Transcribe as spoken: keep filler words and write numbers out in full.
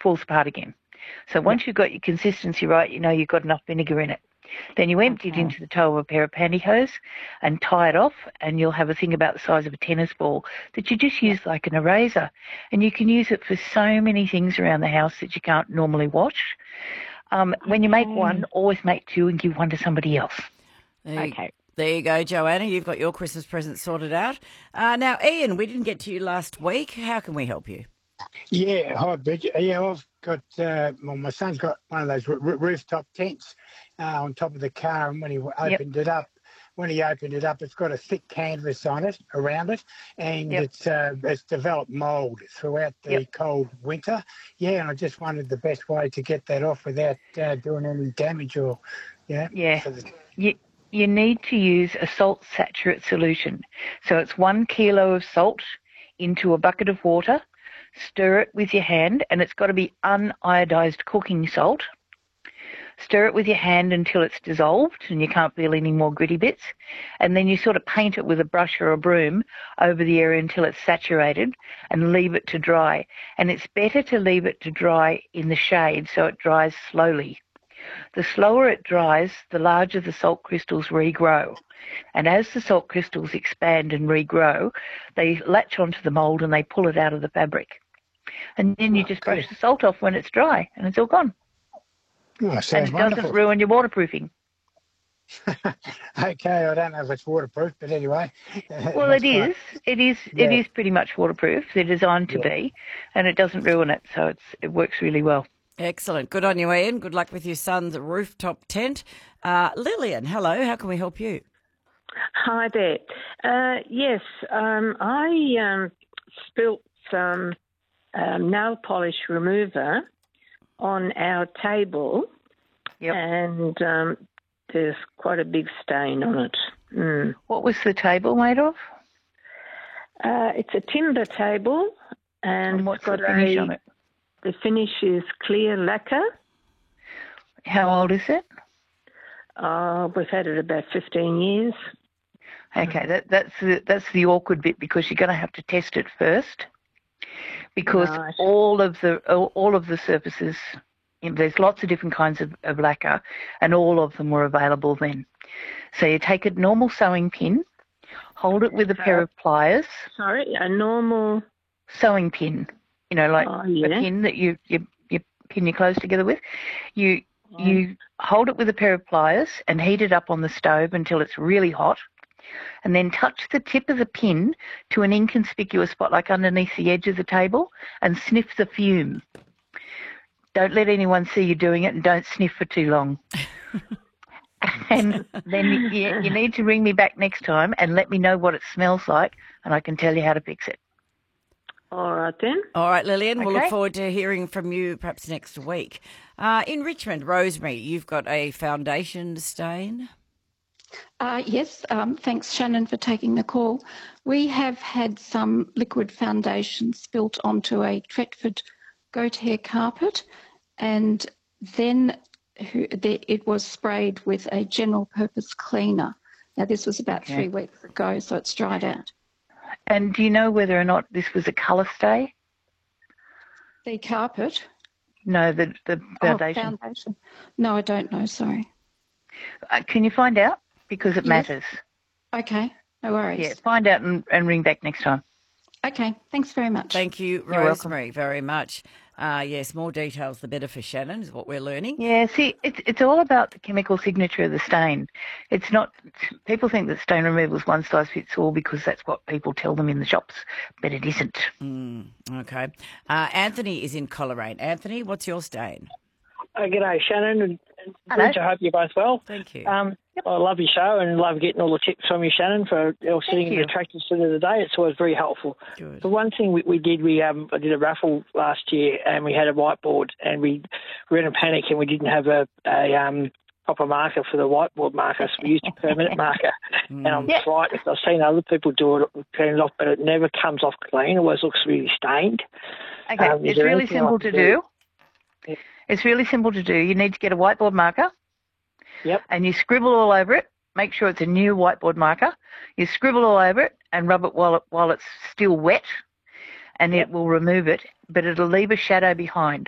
falls apart again. So once yep. you've got your consistency right, you know you've got enough vinegar in it. Then you empty okay. it into the toe of a pair of pantyhose and tie it off, and you'll have a thing about the size of a tennis ball that you just use like an eraser. And you can use it for so many things around the house that you can't normally wash. Um, okay. When you make one, always make two and give one to somebody else. There you, okay. There you go, Joanna. You've got your Christmas present sorted out. Uh, now, Ian, we didn't get to you last week. How can we help you? Yeah, hi, Bridget. Yeah, I've got, uh, well, my son's got one of those r- rooftop tents uh, on top of the car, and when he opened yep. it up, when he opened it up, it's got a thick canvas on it, around it, and yep. it's uh, it's developed mould throughout the yep. cold winter. Yeah, and I just wondered the best way to get that off without uh, doing any damage or, yeah. Yeah, so the, you, you need to use a salt saturate solution. So it's one kilo of salt into a bucket of water. Stir it with your hand, and it's got to be uniodized cooking salt. Stir it with your hand until it's dissolved and you can't feel any more gritty bits. And then you sort of paint it with a brush or a broom over the area until it's saturated and leave it to dry. And it's better to leave it to dry in the shade so it dries slowly. The slower it dries, the larger the salt crystals regrow. And as the salt crystals expand and regrow, they latch onto the mould and they pull it out of the fabric. And then you just brush the salt off when it's dry and it's all gone. Oh, and it wonderful. doesn't ruin your waterproofing. Okay, I don't know if it's waterproof, but anyway. Well, it is. Quite... It is. Yeah. It is pretty much waterproof. They're designed to yeah. be, and it doesn't ruin it, so it's it works really well. Excellent. Good on you, Ian. Good luck with your son's rooftop tent. Uh, Lillian, hello. How can we help you? Hi there. Uh, yes, um, I um, spilt some um, nail polish remover on our table, yep. and um, there's quite a big stain on it. Mm. What was the table made of? Uh, it's a timber table, and, and what's it's got the finish a, on it? The finish is clear lacquer. How old is it? Uh, we've had it about fifteen years. Okay, that, that's the, that's the awkward bit because you're going to have to test it first. Because right. all of the all of the surfaces, you know, there's lots of different kinds of, of lacquer, and all of them were available then. So you take a normal sewing pin, hold it with a pair of pliers. Sorry, a normal sewing pin. You know, like oh, yeah. a pin that you, you you pin your clothes together with. You yeah. you hold it with a pair of pliers and heat it up on the stove until it's really hot. And then touch the tip of the pin to an inconspicuous spot, like underneath the edge of the table, and sniff the fume. Don't let anyone see you doing it, and don't sniff for too long. And then you, you need to ring me back next time and let me know what it smells like, and I can tell you how to fix it. All right, then. All right, Lillian, okay. We'll look forward to hearing from you perhaps next week. Uh, in Richmond, Rosemary, you've got a foundation stain. Uh, yes, um, thanks, Shannon, for taking the call. We have had some liquid foundation spilt onto a Tretford goat hair carpet, and then it was sprayed with a general purpose cleaner. Now, this was about okay. three weeks ago, so it's dried out. And do you know whether or not this was a colour stay? The carpet? No, the, the foundation. Oh, foundation. No, I don't know, sorry. Uh, can you find out? Because it yes. matters. Okay, no worries. Yeah, find out and, and ring back next time. Okay, thanks very much. Thank you, Rosemary, very much. Uh, yes, more details the better for Shannon is what we're learning. Yeah, see, it's it's all about the chemical signature of the stain. It's not, people think that stain removal is one size fits all because that's what people tell them in the shops, but it isn't. Mm, okay. Uh, Anthony is in Coleraine. Anthony, what's your stain? Oh, g'day, Shannon and Bridge. I hope you're both well. Thank you. Um, yep. I love your show and love getting all the tips from you, Shannon, for you know, sitting in the tractor seat of the day. It's always very helpful. Good. The one thing we, we did, we um, I did a raffle last year and we had a whiteboard and we were in a panic and we didn't have a, a um, proper marker for the whiteboard marker, so we used a permanent marker. Mm. And I'm yep. frightened. I've seen other people do it, turn it off, but it never comes off clean. It always looks really stained. Okay, um, it's really simple to do. do. Yep. It's really simple to do. You need to get a whiteboard marker. Yep. And you scribble all over it. Make sure it's a new whiteboard marker. You scribble all over it and rub it while it, while it's still wet, and yep. it will remove it, but it'll leave a shadow behind.